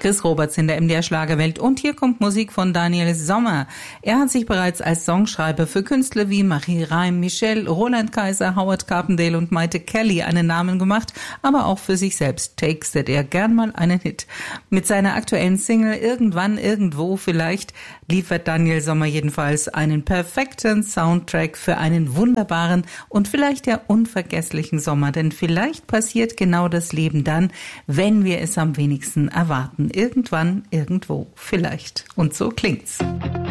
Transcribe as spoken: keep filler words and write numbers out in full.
Chris Roberts in der M D R Schlagerwelt. Und hier kommt Musik von Daniel Sommer. Er hat sich bereits als Songschreiber für Künstler wie Marie Reim, Michelle, Roland Kaiser, Howard Carpendale und Maite Kelly einen Namen gemacht, aber auch für sich selbst textet er gern mal einen Hit. Mit seiner aktuellen Single Irgendwann, Irgendwo vielleicht liefert Daniel Sommer jedenfalls einen perfekten Soundtrack für einen wunderbaren und vielleicht ja unvergesslichen Sommer. Denn vielleicht passiert genau das Leben dann, wenn wir es am wenigsten erwarten. Irgendwann, irgendwo, vielleicht. Und so klingt's.